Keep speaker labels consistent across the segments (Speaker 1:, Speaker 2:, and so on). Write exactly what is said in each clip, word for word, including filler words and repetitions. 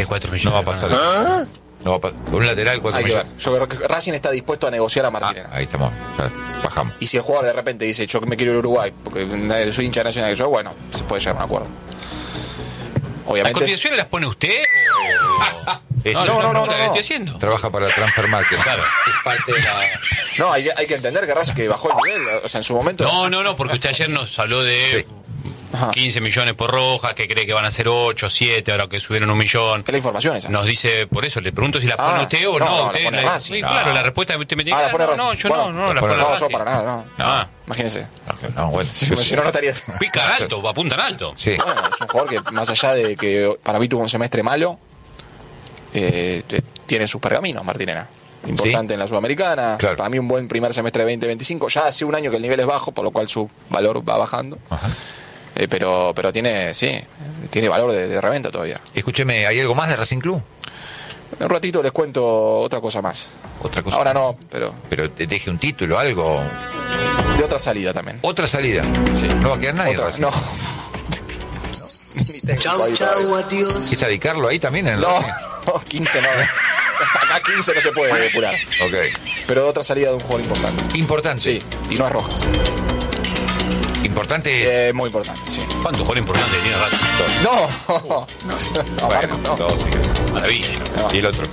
Speaker 1: cuatro millones.
Speaker 2: No va a pasar.
Speaker 3: ¿Ah?
Speaker 2: No va a pasar. Un lateral, cuatro
Speaker 3: Hay que ver.
Speaker 2: millones.
Speaker 3: Yo creo que Racing está dispuesto a negociar a Martínez.
Speaker 2: Ah, ahí estamos, ya bajamos.
Speaker 3: Y si el jugador de repente dice, yo me quiero ir a Uruguay, porque soy hincha nacional que yo, bueno, se puede llegar a un acuerdo.
Speaker 1: ¿Las
Speaker 3: Obviamente.
Speaker 1: cotizaciones las pone usted? O...
Speaker 2: Es-
Speaker 1: No,
Speaker 3: no,
Speaker 1: no,
Speaker 3: no,
Speaker 1: no,
Speaker 3: no,
Speaker 1: que
Speaker 3: no.
Speaker 1: estoy haciendo.
Speaker 2: Trabaja para Transfer Market.
Speaker 1: Claro.
Speaker 4: Es parte de la...
Speaker 3: No, hay, hay que entender que Racing que bajó el nivel, o sea, en su momento.
Speaker 1: No, no, no, porque usted ayer nos habló de
Speaker 2: Sí.
Speaker 3: Ajá.
Speaker 1: quince millones por Rojas, que cree que van a ser ocho, siete, ahora que subieron un millón.
Speaker 3: Es la información esa.
Speaker 1: Nos dice, por eso le pregunto si la pone
Speaker 3: Ah,
Speaker 1: usted o
Speaker 3: no,
Speaker 1: no.
Speaker 3: no, la
Speaker 1: usted
Speaker 3: pone
Speaker 1: la-
Speaker 3: Racing.
Speaker 1: sí,
Speaker 2: No.
Speaker 1: claro, la respuesta que usted me tiene
Speaker 3: Ah, la
Speaker 1: que
Speaker 3: pone
Speaker 1: dar, no,
Speaker 3: Racing.
Speaker 1: yo
Speaker 3: Bueno,
Speaker 1: no, no,
Speaker 2: la
Speaker 1: la
Speaker 2: pone
Speaker 1: pone
Speaker 3: No,
Speaker 1: Racing.
Speaker 3: yo para nada, no.
Speaker 1: No,
Speaker 3: Imagínese.
Speaker 2: No, bueno.
Speaker 3: Si no, si no, no estaría.
Speaker 1: pican alto, apuntan alto.
Speaker 2: Sí.
Speaker 3: Bueno, es un jugador que, más allá de que para mí tuvo un semestre malo, eh, t- tiene sus pergaminos, Martinena. Importante
Speaker 2: Sí.
Speaker 3: en la Sudamericana.
Speaker 2: Claro.
Speaker 3: Para mí, un buen primer semestre de veinte veinticinco. Ya hace un año que el nivel es bajo, por lo cual su valor va bajando.
Speaker 2: Ajá.
Speaker 3: Eh, pero pero tiene, sí, tiene valor de, de reventa todavía.
Speaker 2: Escúcheme, ¿hay algo más de Racing Club?
Speaker 3: En un ratito les cuento otra cosa más.
Speaker 2: Otra cosa.
Speaker 3: Ahora no, pero
Speaker 2: Pero te deje un título, algo.
Speaker 3: de otra salida también.
Speaker 2: Otra salida.
Speaker 3: Sí.
Speaker 2: No va a quedar nadie.
Speaker 3: Otra-
Speaker 2: Racing.
Speaker 3: no. Ni técnico
Speaker 4: Chau,
Speaker 3: ahí
Speaker 4: chau,
Speaker 3: todavía.
Speaker 4: adiós.
Speaker 2: ¿Está Di Carlo ahí también en el
Speaker 3: No,
Speaker 2: Racing?
Speaker 3: quince no. Acá quince no se puede depurar.
Speaker 2: Ok.
Speaker 3: Pero de otra salida de un jugador importante.
Speaker 2: Importante.
Speaker 3: Sí, y no es Rojas.
Speaker 2: Importante.
Speaker 3: Eh, muy importante, sí.
Speaker 1: ¿Cuánto jugador importante tiene Racing?
Speaker 3: No, no, no, Marco, no.
Speaker 2: Dos, sí.
Speaker 1: Maravilla.
Speaker 3: No.
Speaker 2: Y el otro.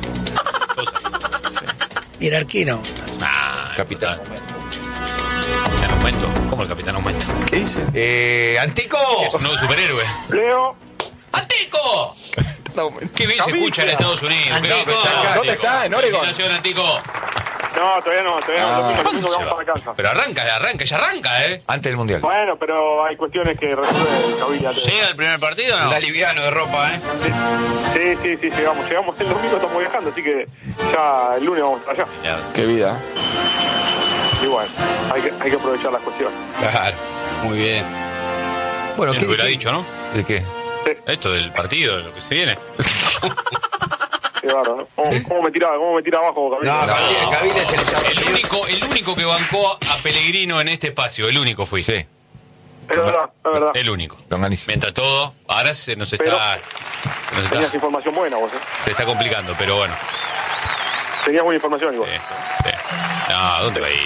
Speaker 5: Y el arquero.
Speaker 1: Ah,
Speaker 2: Capitán.
Speaker 1: Capitán Aumento. ¿Cómo el Capitán Aumento?
Speaker 3: ¿Qué dice?
Speaker 2: Eh, Antico.
Speaker 1: Es un nuevo superhéroe.
Speaker 6: Leo,
Speaker 1: ¡Antico!
Speaker 3: No,
Speaker 1: Qué bien se escucha en Estados Unidos.
Speaker 5: Antico.
Speaker 1: Qué bien está acá,
Speaker 3: ¿Dónde
Speaker 1: Antico.
Speaker 3: está? ¿En Oregon?
Speaker 1: Felicitaciones, Antico.
Speaker 6: no, todavía no, todavía no.
Speaker 3: Ah.
Speaker 6: Domingo,
Speaker 1: ¿Cuándo
Speaker 6: domingo
Speaker 1: se
Speaker 6: vamos
Speaker 1: va?
Speaker 6: para Kansas.
Speaker 1: Pero arranca, arranca, ya arranca, ¿eh?
Speaker 2: Antes del Mundial.
Speaker 6: Bueno, pero hay cuestiones que resuelve Cavilla.
Speaker 1: ¿Llega el primer partido o no?
Speaker 4: Anda liviano de ropa, ¿eh?
Speaker 6: Sí, sí, sí, llegamos. Llegamos el domingo, estamos viajando, así que ya el lunes vamos para allá.
Speaker 1: Ya.
Speaker 3: qué vida.
Speaker 6: Y bueno, hay que, hay que aprovechar las cuestiones.
Speaker 4: Claro. Muy bien.
Speaker 2: Bueno,
Speaker 1: ¿Quién
Speaker 2: ¿qué
Speaker 1: lo hubiera
Speaker 2: qué-
Speaker 1: dicho, no?
Speaker 2: ¿De qué?
Speaker 1: Esto del partido, de lo que se viene.
Speaker 6: Qué bárbaro, ¿no? ¿Cómo, cómo me tira, cómo me tira abajo,
Speaker 4: No,
Speaker 6: Cavilla?
Speaker 4: Cavile, Cavile se les
Speaker 1: El
Speaker 4: apellido.
Speaker 1: único, el único que bancó a Pellegrino en este espacio, el único fui.
Speaker 2: Sí.
Speaker 6: Es verdad, es verdad.
Speaker 1: El único.
Speaker 2: Longaniza.
Speaker 1: Mientras todo, ahora se nos
Speaker 6: Pero-
Speaker 1: está, se nos
Speaker 6: Tenías
Speaker 1: está,
Speaker 6: información buena vos, ¿eh?
Speaker 1: se está complicando, pero bueno.
Speaker 6: Tenías buena información igual.
Speaker 1: Sí, sí. No, ¿dónde va a ir?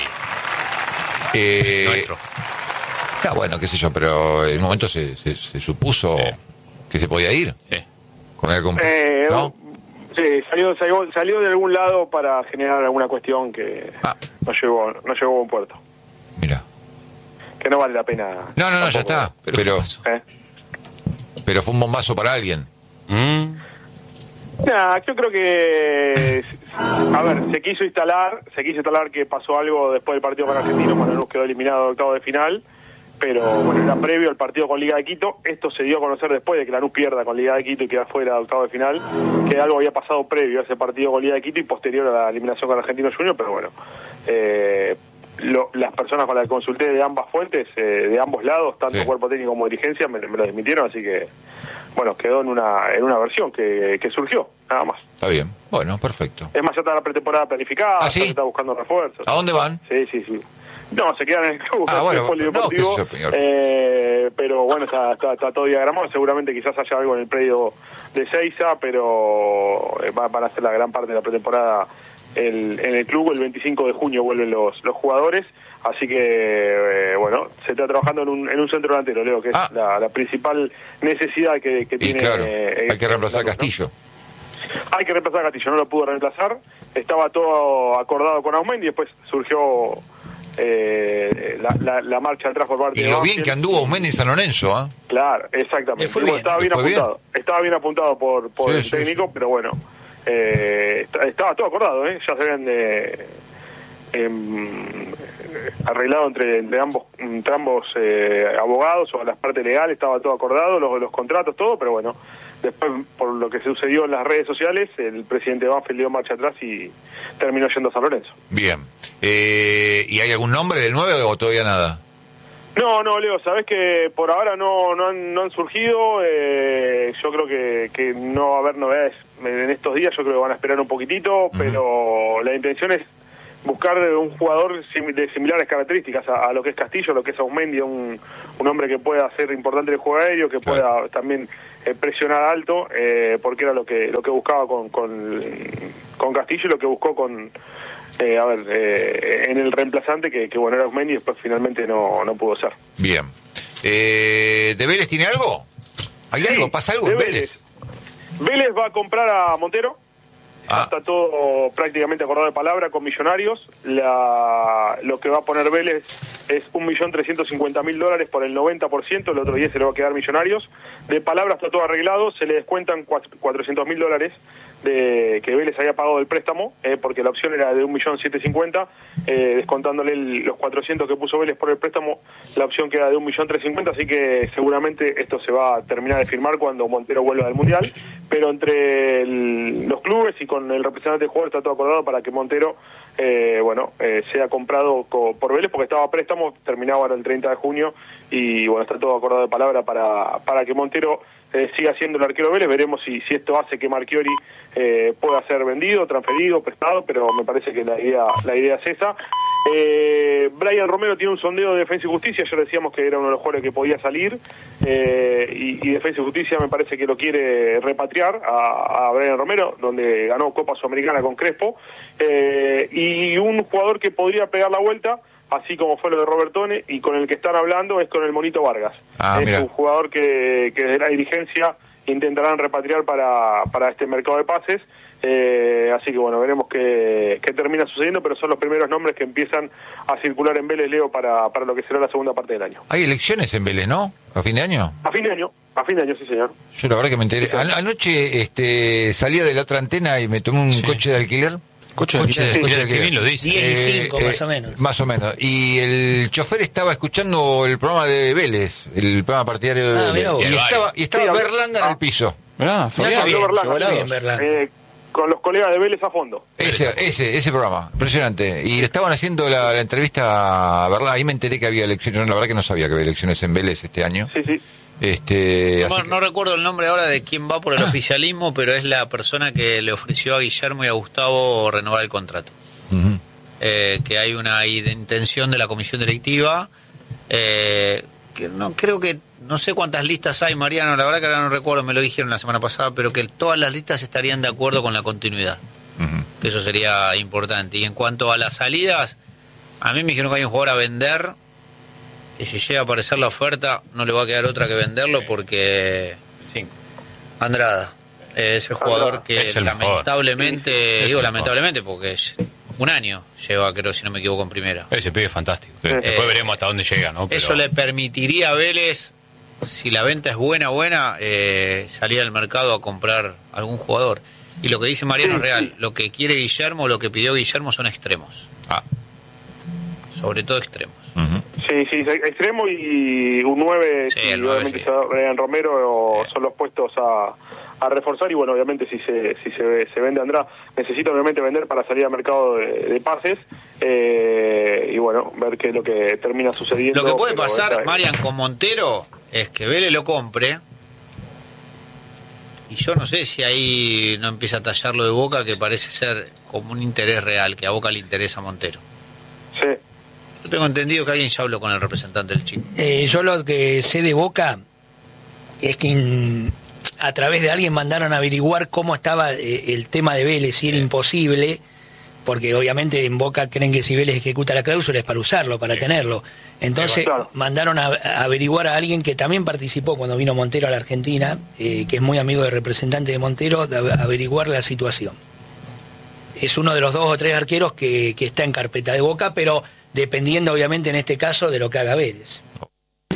Speaker 2: Eh,
Speaker 1: Nuestro.
Speaker 2: ah, bueno, qué sé yo, pero en un momento se, se, se supuso
Speaker 1: Sí.
Speaker 2: que se podía ir
Speaker 1: Sí.
Speaker 2: con el comp-
Speaker 6: Eh,
Speaker 2: ¿no?
Speaker 6: Sí, salió, salió, salió de algún lado para generar alguna cuestión que
Speaker 2: Ah.
Speaker 6: no llegó, no llegó a buen puerto.
Speaker 2: Mira.
Speaker 6: Que no vale la pena.
Speaker 2: No, no, no, ya
Speaker 6: tampoco,
Speaker 2: está.
Speaker 1: ¿Pero
Speaker 2: Pero,
Speaker 1: qué pasó?
Speaker 6: ¿eh?
Speaker 2: pero fue un bombazo para alguien.
Speaker 1: Mm.
Speaker 6: Nah, yo creo que, a ver, se quiso instalar, se quiso instalar que pasó algo después del partido con Argentino cuando nos quedó eliminado de octavo de final, pero bueno, era previo al partido con Liga de Quito. Esto se dio a conocer después de que Lanús pierda con Liga de Quito y queda fuera de octavo de final, que algo había pasado previo a ese partido con Liga de Quito y posterior a la eliminación con Argentino Junior, pero bueno, eh, lo- las personas con las que consulté de ambas fuentes, eh, de ambos lados, tanto
Speaker 2: Sí.
Speaker 6: cuerpo técnico como dirigencia, me, me lo desmintieron, así que bueno, quedó en una en una versión que, que surgió, nada más.
Speaker 2: Está bien. Bueno, perfecto.
Speaker 6: Es más, ya está la pretemporada planificada,
Speaker 2: ¿Ah, sí?
Speaker 6: ya se está buscando refuerzos.
Speaker 2: ¿A dónde van?
Speaker 6: Sí, sí, sí. No, se quedan en el club,
Speaker 2: Ah,
Speaker 6: en el
Speaker 2: bueno,
Speaker 6: polideportivo,
Speaker 2: no, qué sé yo, señor.
Speaker 6: eh, pero bueno, está, está, está todo diagramado, seguramente quizás haya algo en el predio de Seiza, pero eh, va- van a hacer la gran parte de la pretemporada el, en el club. El veinticinco de junio vuelven los, los jugadores, así que, eh, bueno, se está trabajando en un, en un centro delantero, Leo, que es
Speaker 2: Ah.
Speaker 6: la, la principal necesidad que, que
Speaker 2: Y
Speaker 6: tiene...
Speaker 2: claro,
Speaker 6: eh,
Speaker 2: hay que
Speaker 6: eh,
Speaker 2: reemplazar a
Speaker 6: Lanús, ¿no?
Speaker 2: Castillo.
Speaker 6: Hay que reemplazar a Castillo, no lo pudo reemplazar. Estaba todo acordado con Aumendi, después surgió eh, la, la, la marcha atrás por parte
Speaker 2: Y
Speaker 6: de
Speaker 2: lo bien
Speaker 6: Banfield.
Speaker 2: que anduvo Aumendi en San Lorenzo, ¿ah?
Speaker 6: Claro, exactamente.
Speaker 5: Le fue
Speaker 6: Bueno,
Speaker 5: bien.
Speaker 6: estaba
Speaker 2: ¿Le
Speaker 6: bien
Speaker 2: fue bien?
Speaker 6: apuntado. Estaba bien apuntado por, por
Speaker 2: Sí,
Speaker 6: el
Speaker 2: sí,
Speaker 6: técnico,
Speaker 2: sí.
Speaker 6: pero bueno, eh, est- estaba todo acordado, ¿eh? Ya se habían de, em, arreglado entre, entre ambos entre ambos eh, abogados o las partes legales, estaba todo acordado, los, los contratos, todo, pero bueno, después por lo que sucedió en las redes sociales, el presidente Banfield dio marcha atrás y terminó yendo a San Lorenzo.
Speaker 2: Bien. Eh, ¿Y hay algún nombre del nueve o todavía nada?
Speaker 6: No, no, Leo, sabés que por ahora no, no, han, no han surgido. Eh, yo creo que, que no va a haber novedades en estos días. Yo creo que van a esperar un poquitito, pero la intención es buscar un jugador sim- de similares características a, a lo que es Castillo, a lo que es Aumendi, un, un hombre que pueda ser importante en el juego aéreo, que
Speaker 2: Claro.
Speaker 6: pueda también eh, presionar alto, eh, porque era lo que lo que buscaba con, con, con Castillo y lo que buscó con, eh, a ver, eh, en el reemplazante, que, que bueno, era Osmendi, y después finalmente no, no pudo ser.
Speaker 2: Bien. Eh, ¿De Vélez tiene algo? ¿Hay
Speaker 6: Sí,
Speaker 2: algo? ¿Pasa algo
Speaker 6: de
Speaker 2: en Vélez?
Speaker 6: Vélez va a comprar a Montero.
Speaker 2: Ah.
Speaker 6: Está todo prácticamente acordado de palabra con Millonarios. La, lo que va a poner Vélez es un millón trescientos cincuenta mil dólares por el noventa por ciento. El otro día se le va a quedar Millonarios. De palabra está todo arreglado. Se le descuentan cuatrocientos mil dólares de que Vélez había pagado el préstamo, eh, porque la opción era de un millón setecientos cincuenta mil, eh, descontándole el, los cuatrocientos que puso Vélez por el préstamo, la opción queda de un millón trescientos cincuenta mil, así que seguramente esto se va a terminar de firmar cuando Montero vuelva del Mundial, pero entre el, los clubes y con el representante del jugador está todo acordado para que Montero eh, bueno, eh, sea comprado co, por Vélez, porque estaba a préstamo, terminaba ahora el treinta de junio, y bueno, está todo acordado de palabra para, para que Montero Eh, siga siendo el arquero Vélez. Veremos si, si esto hace que Marchiori eh, pueda ser vendido, transferido, prestado, pero me parece que la idea la idea es esa. Eh, Brian Romero tiene un sondeo de Defensa y Justicia, ya decíamos que era uno de los jugadores que podía salir, eh, y, y Defensa y Justicia me parece que lo quiere repatriar a, a Brian Romero, donde ganó Copa Sudamericana con Crespo, eh, y un jugador que podría pegar la vuelta, así como fue lo de Robertone, y con el que están hablando es con el Monito Vargas.
Speaker 2: Ah,
Speaker 6: es
Speaker 2: mira.
Speaker 6: un jugador que, que desde la dirigencia intentarán repatriar para, para este mercado de pases, eh, así que bueno, veremos qué, qué termina sucediendo, pero son los primeros nombres que empiezan a circular en Vélez, Leo, para, para lo que será la segunda parte del año.
Speaker 2: Hay elecciones en Vélez, ¿no? ¿A fin de año?
Speaker 6: A fin de año, a fin de año, sí señor.
Speaker 2: Yo la verdad que me enteré. An- anoche este, salía de la otra antena y me tomé un
Speaker 1: Sí.
Speaker 2: coche de alquiler.
Speaker 3: Coche de
Speaker 1: Coche de
Speaker 3: alquiler.
Speaker 2: Coche de
Speaker 1: alquiler, qué bien lo dice.
Speaker 5: diez y cinco, más o menos.
Speaker 2: Más o menos. Y el chofer estaba escuchando el programa de Vélez, el programa partidario de
Speaker 5: Ah, mirá
Speaker 2: Vélez.
Speaker 5: vos.
Speaker 2: Y
Speaker 1: El
Speaker 2: estaba, y estaba
Speaker 6: Sí, habló-
Speaker 2: Berlanga en
Speaker 6: ah.
Speaker 2: el piso.
Speaker 3: Mirá, Fabián.
Speaker 5: bien,
Speaker 6: Habló Berlanga,
Speaker 5: llegó
Speaker 6: sí.
Speaker 5: bien Berlanga.
Speaker 6: Eh, con los colegas de Vélez a fondo.
Speaker 2: Ese, ese, ese programa, impresionante. Y le estaban haciendo la, la entrevista a Berlanga. Ahí me enteré que había elecciones. La verdad que no sabía que había elecciones en Vélez este año.
Speaker 6: Sí, sí.
Speaker 2: Este,
Speaker 5: No,
Speaker 2: así que-
Speaker 5: no recuerdo el nombre ahora de quién va por el oficialismo, pero es la persona que le ofreció a Guillermo y a Gustavo renovar el contrato.
Speaker 2: Ujú.
Speaker 5: Eh, que hay una intención de la comisión directiva, eh, que no creo que, no sé cuántas listas hay, Mariano, la verdad que ahora no recuerdo, me lo dijeron la semana pasada, pero que todas las listas estarían de acuerdo con la continuidad,
Speaker 2: Ujú.
Speaker 5: que eso sería importante. Y en cuanto a las salidas, a mí me dijeron que hay un jugador a vender, y si llega a aparecer la oferta, no le va a quedar otra que venderlo, porque
Speaker 1: Cinco.
Speaker 5: Andrada eh, es el jugador
Speaker 6: Andrada.
Speaker 5: que
Speaker 1: Es el mejor.
Speaker 5: lamentablemente,
Speaker 1: Es
Speaker 5: digo
Speaker 1: el
Speaker 5: lamentablemente porque es un año lleva, creo, si no me equivoco, en primera.
Speaker 1: Ese pibe es fantástico.
Speaker 2: Sí.
Speaker 1: Después
Speaker 5: Eh,
Speaker 1: veremos hasta dónde llega, ¿no? Pero
Speaker 5: Eso le permitiría a Vélez, si la venta es buena, buena, eh, salir al mercado a comprar algún jugador. Y lo que dice Mariano es real, lo que quiere Guillermo, lo que pidió Guillermo son extremos,
Speaker 2: Ah.
Speaker 5: sobre todo extremos.
Speaker 2: Ujú.
Speaker 6: Sí, sí, extremo y un nueve,
Speaker 5: Sí,
Speaker 6: sí,
Speaker 5: el nueve,
Speaker 6: obviamente
Speaker 5: sí.
Speaker 6: está Brian Romero,
Speaker 5: Sí.
Speaker 6: son los puestos a, a reforzar, y bueno, obviamente si se si se, se vende Andrada, necesita obviamente vender para salir al mercado de, de pases, eh, y bueno, ver qué es lo que termina sucediendo.
Speaker 5: Lo que puede
Speaker 6: pero
Speaker 5: pasar,
Speaker 6: esa-
Speaker 5: Marian, con Montero, es que Vélez lo compre, y yo no sé si ahí no empieza a tallarlo de Boca, que parece ser como un interés real, que a Boca le interesa a Montero.
Speaker 6: Sí.
Speaker 5: Yo tengo entendido que alguien ya habló con el representante del chico.
Speaker 7: Eh, yo lo que sé de Boca es que in- a través de alguien mandaron a averiguar cómo estaba eh, el tema de Vélez, y era imposible, porque obviamente en Boca creen que si Vélez ejecuta la cláusula es para usarlo, para tenerlo. Entonces
Speaker 6: Claro.
Speaker 7: mandaron a, a averiguar a alguien que también participó cuando vino Montero a la Argentina, eh, que es muy amigo del representante de Montero, de a- averiguar la situación. Es uno de los dos o tres arqueros que, que está en carpeta de Boca, pero dependiendo obviamente en este caso de lo que haga Vélez.